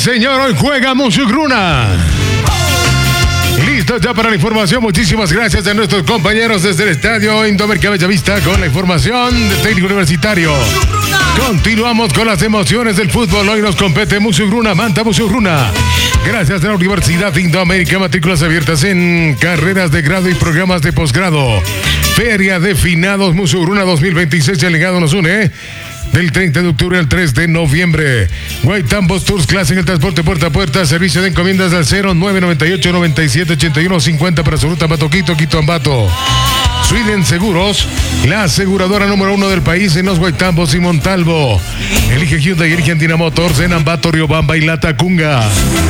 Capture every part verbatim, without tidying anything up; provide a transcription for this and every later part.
señor, hoy juega Musugruna. Listo ya para la información. Muchísimas gracias a nuestros compañeros desde el estadio Indoamérica Bellavista con la información del técnico universitario. Continuamos con las emociones del fútbol. Hoy nos compete Musugruna, Manta Musugruna. Gracias a la Universidad Indoamérica, matrículas abiertas en carreras de grado y programas de posgrado. Feria de Finados Musugruna dos mil veintiséis, el legado nos une. Del treinta de octubre al tres de noviembre. Guaitambos Tours Clase en el transporte puerta a puerta. Servicio de encomiendas al cero nueve noventa y ocho noventa y siete ochenta y uno cincuenta para su ruta Ambato Quito, Quito Ambato. Sweden Seguros, la aseguradora número uno del país en los Guaitambos y Montalvo. Elige Hyundai y Argentina Motors en Ambato, Riobamba y Latacunga.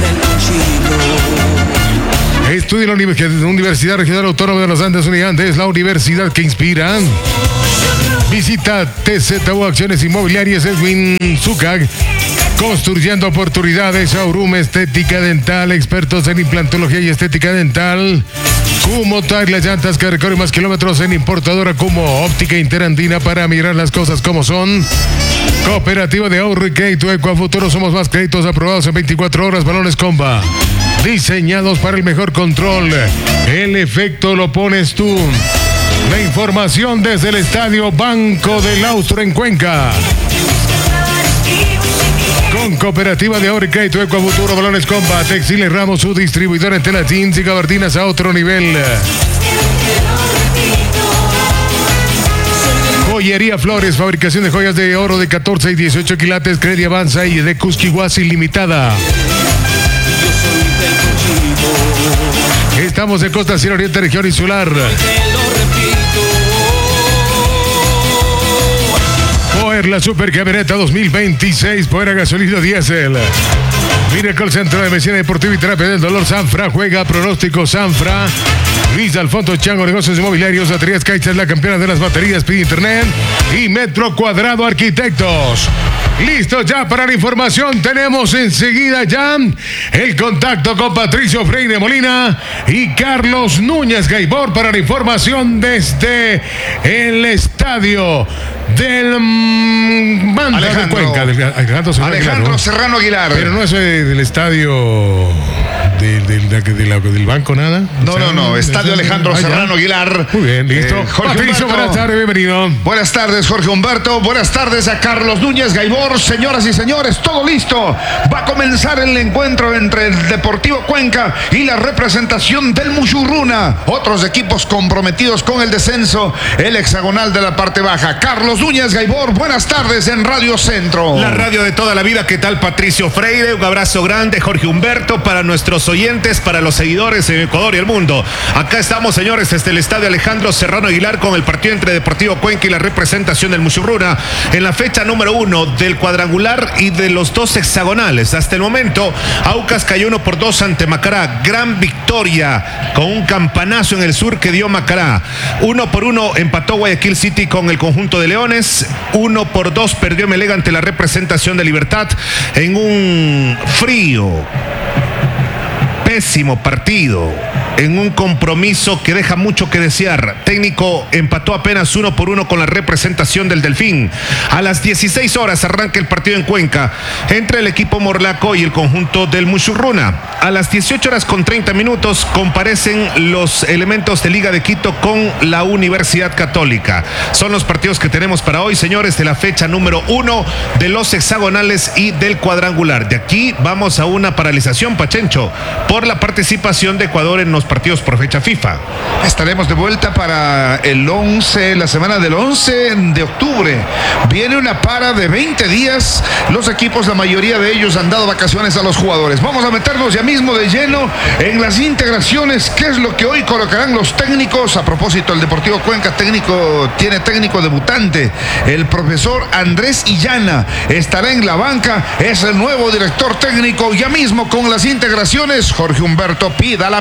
Estudia en la Universidad Regional Autónoma de los Andes Uniantes, la universidad que inspira. Visita T Z U Acciones Inmobiliarias Edwin Zucag, construyendo oportunidades. Aurum Estética Dental, expertos en implantología y estética dental. Kumo Tag, las llantas que recorren más kilómetros en importadora Kumo, óptica interandina para mirar las cosas como son. Cooperativa de ahorro y crédito Ecuafuturo, somos más créditos aprobados en veinticuatro horas. Balones Comba, diseñados para el mejor control. El efecto lo pones tú. La información desde el estadio Banco del Austro en Cuenca. Con Cooperativa de Ahorro y Crédito Ecuafuturo, Balones Comba, Textiles Ramos, su distribuidor en tela jeans y gabardinas a otro nivel. Joyería Flores, fabricación de joyas de oro de catorce y dieciocho quilates, Credi Avanza y de Cusquihuasi Limitada. Estamos de Costa Sierra Oriente, región insular. Power, la super camioneta dos mil veintiséis, Power a gasolina diésel. Miracle Centro de Medicina Deportiva y Terapia del Dolor Sanfra, juega pronóstico Sanfra. Luis Alfonso Chango, negocios inmobiliarios, baterías Caixa, la campeona de las baterías, pide internet. Y Metro Cuadrado Arquitectos. Listo ya para la información. Tenemos enseguida ya el contacto con Patricio Freire Molina y Carlos Núñez Gaibor para la información desde el estadio del Manta Alejandro, de Cuenca. Del, Alejandro, Serrano, Alejandro Aguilar, ¿no? Serrano Aguilar. Pero no es del estadio de, de, de, de la, del banco, nada. No, no, no. Estadio Alejandro ah, Serrano Aguilar. Muy bien, listo. Eh, Jorge Patricio, Humberto, buenas tardes, bienvenido. Buenas tardes, Jorge Humberto. Buenas tardes a Carlos Núñez Gaibor. Señoras y señores, todo listo. Va a comenzar el encuentro entre el Deportivo Cuenca y la representación del Musugruna. Otros equipos comprometidos con el descenso, el hexagonal de la parte baja. Carlos Núñez Gaibor, buenas tardes en Radio Centro. La radio de toda la vida. ¿Qué tal, Patricio Freire? Un abrazo grande, Jorge Humberto, para nuestros oyentes, para los seguidores en Ecuador y el mundo. Acá estamos, señores, desde el estadio Alejandro Serrano Aguilar con el partido entre Deportivo Cuenca y la representación del Musugruna en la fecha número uno del cuadrangular y de los dos hexagonales. Hasta el momento, Aucas cayó uno por dos ante Macará. Gran victoria con un campanazo en el sur que dio Macará. Uno por uno empató Guayaquil City con el conjunto de Leones. Uno por dos perdió Melega ante la representación de Libertad en un frío, pésimo partido, en un compromiso que deja mucho que desear. Técnico empató apenas uno por uno con la representación del Delfín. A las dieciséis horas arranca el partido en Cuenca entre el equipo morlaco y el conjunto del Musugruna. A las dieciocho horas con treinta minutos comparecen los elementos de Liga de Quito con la Universidad Católica. Son los partidos que tenemos para hoy, señores, de la fecha número uno de los hexagonales y del cuadrangular. De aquí vamos a una paralización, Pachencho, por la participación de Ecuador en los partidos por fecha FIFA. Estaremos de vuelta para el once, la semana del once de octubre. Viene una para de veinte días. Los equipos, la mayoría de ellos han dado vacaciones a los jugadores. Vamos a meternos ya mismo de lleno en las integraciones. ¿Qué es lo que hoy colocarán los técnicos? A propósito, el Deportivo Cuenca técnico tiene técnico debutante. El profesor Andrés Illana estará en la banca. Es el nuevo director técnico. Ya mismo con las integraciones, Jorge Humberto, pida la mejor.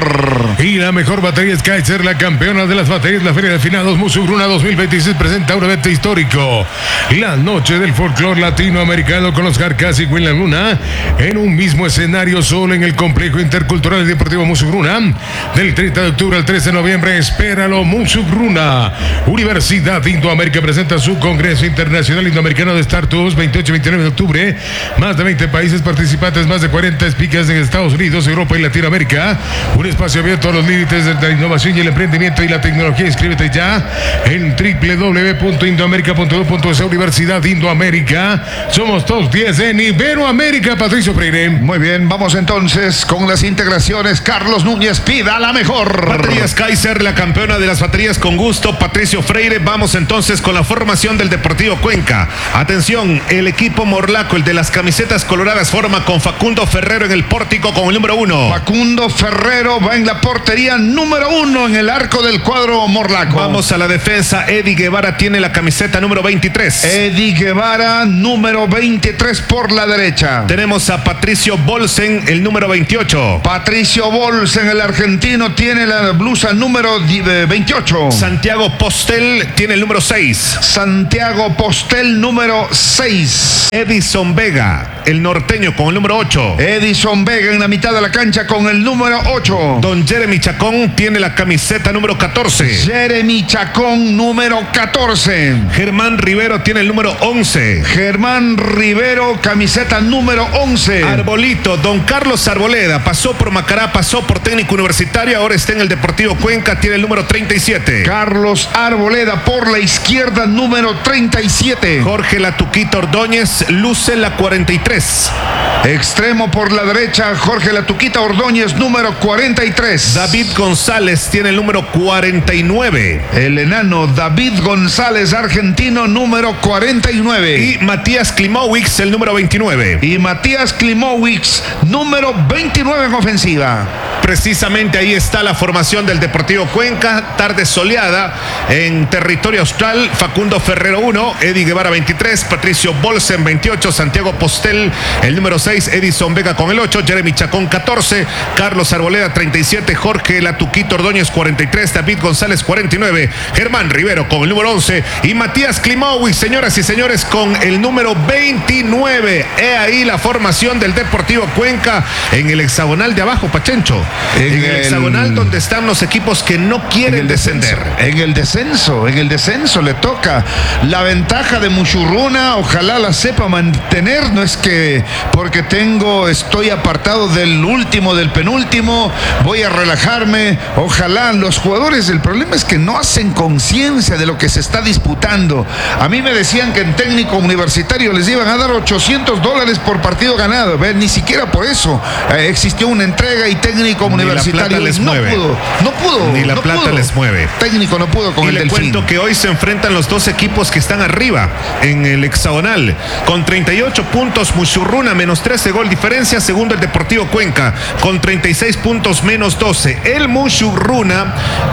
mejor. Y la mejor batería es Kaiser, la campeona de las baterías. La Feria de Finados Musugruna dos mil veintiséis presenta un evento histórico. La noche del folclore latinoamericano con los Jarcas y William Luna en un mismo escenario solo en el Complejo Intercultural y Deportivo Musugruna. Del treinta de octubre al trece de noviembre, espéralo, Musugruna. Universidad Indoamérica presenta su Congreso Internacional Indoamericano de Startups veintiocho y veintinueve de octubre. Más de veinte países participantes, más de cuarenta speakers en Estados Unidos, Europa y Latinoamérica. Un espacio abierto a los límites de la innovación y el emprendimiento y la tecnología. Inscríbete ya en doble u doble u doble u punto indoamerica punto edu punto es. Universidad Indoamérica. Somos top diez en Iberoamérica. Patricio Freire. Muy bien, vamos entonces con las integraciones. Carlos Núñez, pida la mejor. Baterías Kaiser, la campeona de las baterías con gusto. Patricio Freire. Vamos entonces con la formación del Deportivo Cuenca. Atención, el equipo morlaco, el de las camisetas coloradas, forma con Facundo Ferrero en el pórtico con el número uno. Facundo Ferrero va en la portería número uno en el arco del cuadro morlaco. Vamos a la defensa. Eddie Guevara tiene la camiseta número veintitrés. Eddie Guevara, número veintitrés por la derecha. Tenemos a Patricio Bolsen, el número veintiocho. Patricio Bolsen, el argentino, tiene la blusa número veintiocho. Santiago Postel tiene el número seis. Santiago Postel, número seis. Edison Vega, el norteño, con el número ocho. Edison Vega en la mitad de la cancha con el número ocho. Don Jeremy Chacón tiene la camiseta número catorce. Jeremy Chacón, número catorce. Germán Rivero tiene el número once. Germán Rivero, camiseta número once. Arbolito, don Carlos Arboleda, pasó por Macará, pasó por Técnico Universitario, ahora está en el Deportivo Cuenca, tiene el número treinta y siete. Carlos Arboleda por la izquierda, número treinta y siete. Jorge Latuquita Ordóñez luce la cuarenta y tres. Extremo por la derecha, Jorge Latuquita Ordóñez, número cuarenta y tres. David González tiene el número cuarenta y nueve. El enano David González, argentino, número cuarenta y nueve. Y Matías Klimowicz, el número veintinueve. Y Matías Klimowicz, número veintinueve en ofensiva. Precisamente ahí está la formación del Deportivo Cuenca. Tarde soleada en territorio austral. Facundo Ferrero uno, Eddie Guevara veintitrés, Patricio Bolsen veintiocho, Santiago Postel el número seis, Edison Vega con el ocho, Jeremy Chacón catorce, Carlos Arboleda treinta y siete, Jorge Latuquito Ordóñez cuarenta y tres, David González cuarenta y nueve, Germán Rivero con el número once y Matías Klimowicz, señoras y señores, con el número veintinueve. He ahí la formación del Deportivo Cuenca en el hexagonal de abajo, Pachencho. En, en el, el hexagonal donde están los equipos que no quieren descender. En el descenso, en el descenso le toca la ventaja de Musurruna. Ojalá la sepa mantener. No es que porque tengo, estoy apartado del último, del penúltimo, voy a relajarme. Ojalá los jugadores, el problema es que no hacen conciencia de lo que se está disputando. A mí me decían que en Técnico Universitario les iban a dar ochocientos dólares por partido ganado. ¿Ves? Ni siquiera por eso eh, existió una entrega y Técnico Universitario les no mueve. pudo, no pudo. Ni la no plata pudo. les mueve. Técnico no pudo con y el le Delfín. cuento que hoy se enfrentan los dos equipos que están arriba en el hexagonal. Con treinta y ocho puntos, Musurruna, menos trece gol diferencia. Segundo, el Deportivo Cuenca, con treinta y seis puntos, menos doce. El Musurruna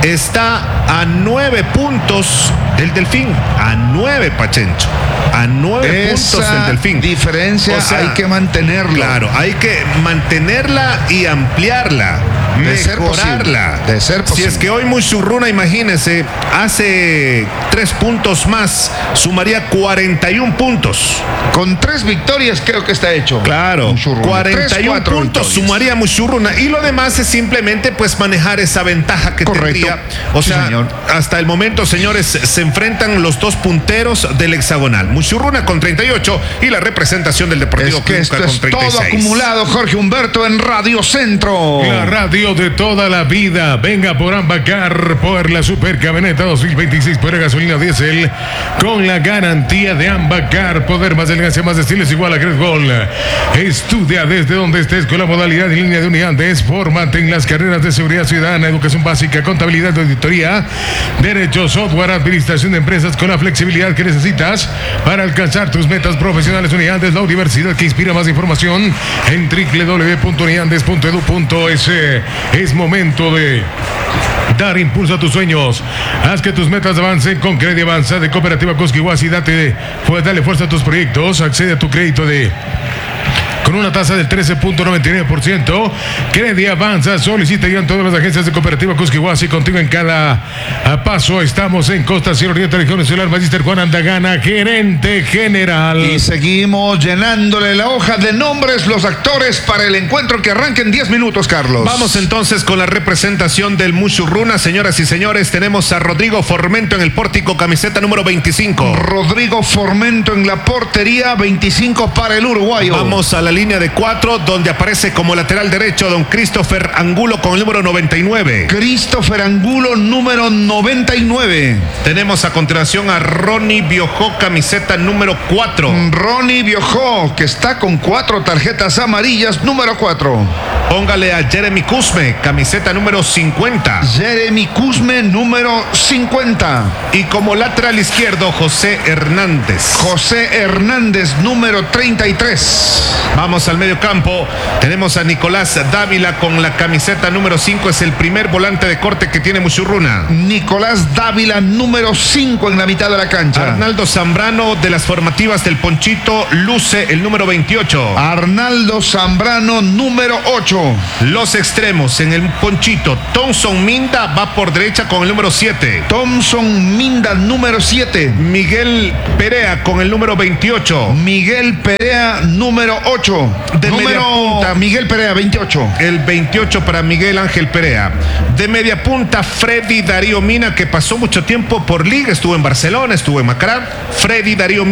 está a nueve puntos del Delfín. A nueve, Pachencho. A nueve Esa puntos del Delfín. Diferencia O sea, hay que mantenerla. Claro, hay que mantenerla y ampliarla. De ser mejorarla. posible, de ser posible. Si es que hoy Musurruna, imagínense, hace tres puntos más, sumaría cuarenta y un puntos. Con tres victorias creo que está hecho. Claro, Musurruna. cuarenta y un Tres, puntos victorias. sumaría Musurruna. Y lo demás es simplemente pues manejar esa ventaja que Correcto. tendría. O Sí, sea, señor. hasta el momento, señores, se enfrentan los dos punteros del hexagonal. Musurruna con treinta y ocho y la representación del Deportivo Es que Cuenca esto con es treinta y seis. todo acumulado, Jorge Humberto, en Radio Centro. La radio de toda la vida. Venga por Ambacar, por la Super Camioneta dos mil veintiséis, por gasolina diésel, con la garantía de Ambacar. Poder, más elegancia, más estilo es igual a Great Gold. Estudia desde donde estés con la modalidad en línea de unidades. Fórmate en las carreras de seguridad ciudadana, educación básica, contabilidad, auditoría, derecho, software, administración de empresas, con la flexibilidad que necesitas para alcanzar tus metas profesionales. Unidades, la universidad que inspira. Más información en doble u doble u doble u punto unidades punto edu punto es. Es momento de dar impulso a tus sueños. Haz que tus metas avancen con Crédito Avanza de Cooperativa Cosquiguas y date, pues dale fuerza a tus proyectos. Accede a tu crédito de con una tasa del trece punto noventa y nueve por ciento. Credi Avanza, solicita ya en todas las agencias de Cooperativa Cusquihuasi, contigo en cada paso. Estamos en Costa Sierra Oriente, Región Insular. Magister Juan Andagana, gerente general. Y seguimos llenándole la hoja de nombres, los actores para el encuentro que arranca en diez minutos, Carlos. Vamos entonces con la representación del Musurruna. Señoras y señores, tenemos a Rodrigo Formento en el pórtico, camiseta número veinticinco. Rodrigo Formento en la portería, veinticinco para el uruguayo. Vamos a la línea de cuatro, donde aparece como lateral derecho don Christopher Angulo con el número noventa y nueve. Christopher Angulo, número noventa y nueve. Tenemos a continuación a Ronnie Biojó, camiseta número cuatro. Ronnie Biojó, que está con cuatro tarjetas amarillas, número cuatro. Póngale a Jeremy Cusme, camiseta número cincuenta. Jeremy Cusme, número cincuenta. Y como lateral izquierdo, José Hernández. José Hernández, número treinta y tres. Vamos al medio campo. Tenemos a Nicolás Dávila con la camiseta número cinco. Es el primer volante de corte que tiene Musurruna. Nicolás Dávila, número cinco en la mitad de la cancha. Arnaldo Zambrano, de las formativas del Ponchito, luce el número veintiocho. Arnaldo Zambrano, número ocho. Los extremos en el Ponchito. Thompson Minda va por derecha con el número siete. Thompson Minda, número siete. Miguel Perea con el número veintiocho. Miguel Perea, número ocho. De número media punta, Miguel Perea, veintiocho. El veintiocho para Miguel Ángel Perea. De media punta, Freddy Darío Mina, que pasó mucho tiempo por Liga. Estuvo en Barcelona, estuvo en Macará. Freddy Darío Mina.